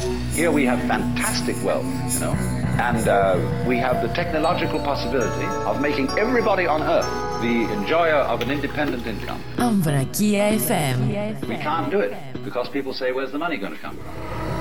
Here we have fantastic wealth, and we have the technological possibility of making everybody on earth the enjoyer of an independent income. Ambrakia FM. We can't do it because people say, where's the money going to come from?